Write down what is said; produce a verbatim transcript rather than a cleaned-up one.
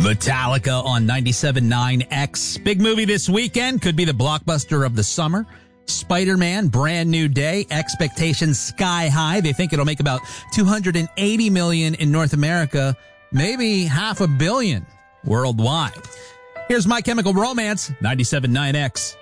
Metallica on ninety-seven point nine X. Big movie this weekend. Could be the blockbuster of the summer. Spider-Man, brand new day. Expectations sky high. They think it'll make about two hundred eighty million dollars in North America, maybe half a billion worldwide. Here's My Chemical Romance, ninety-seven point nine X.